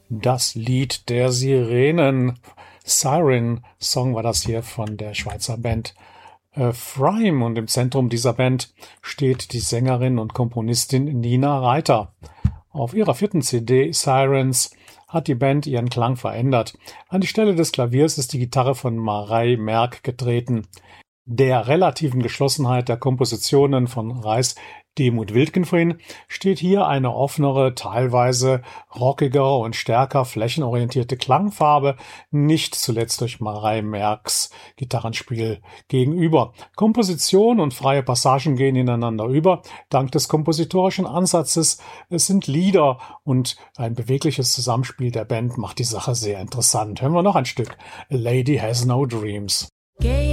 Das Lied der Sirenen. Siren Song war das hier von der Schweizer Band Frime, und im Zentrum dieser Band steht die Sängerin und Komponistin Nina Reiter. Auf ihrer 4. CD Sirens hat die Band ihren Klang verändert. An die Stelle des Klaviers ist die Gitarre von Marij Merk getreten. Der relativen Geschlossenheit der Kompositionen von Reis, Demuth Wildgenfrien steht hier eine offenere, teilweise rockigere und stärker flächenorientierte Klangfarbe, nicht zuletzt durch Marij Merks Gitarrenspiel gegenüber. Komposition und freie Passagen gehen ineinander über, dank des kompositorischen Ansatzes. Es sind Lieder und ein bewegliches Zusammenspiel der Band macht die Sache sehr interessant. Hören wir noch ein Stück. A Lady Has No Dreams.